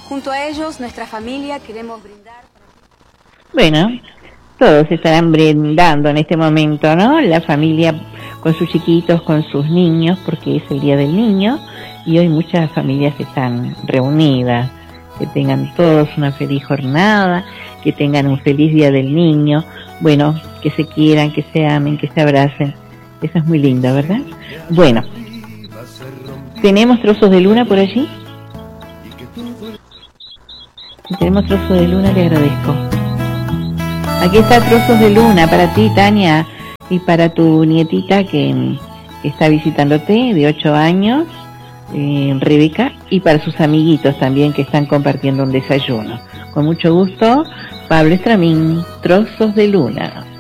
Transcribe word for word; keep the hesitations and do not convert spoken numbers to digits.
Junto a ellos, nuestra familia, queremos brindar. Bueno, todos estarán brindando en este momento, ¿no? La familia con sus chiquitos, con sus niños, porque es el Día del Niño y hoy muchas familias están reunidas. Que tengan todos una feliz jornada, que tengan un feliz Día del Niño, bueno, que se quieran, que se amen, que se abracen. Eso es muy lindo, ¿verdad? Bueno, ¿tenemos trozos de luna por allí? Si tenemos trozos de luna, le agradezco. Aquí está trozos de luna para ti, Tania, y para tu nietita que, que está visitándote, de ocho años, eh, Rebeca, y para sus amiguitos también que están compartiendo un desayuno. Con mucho gusto, Pablo Estramín, trozos de luna.